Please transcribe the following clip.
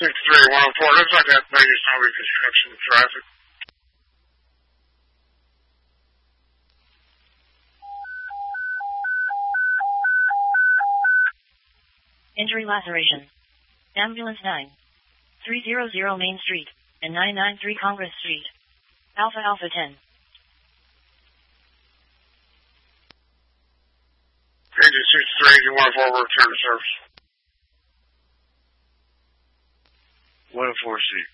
63104. Looks like that thing is probably construction traffic. Injury laceration. Ambulance 9300 Main Street and 993 Congress Street. Alpha Alpha 10. Engine 63, you want forward, return to service. 104 seat.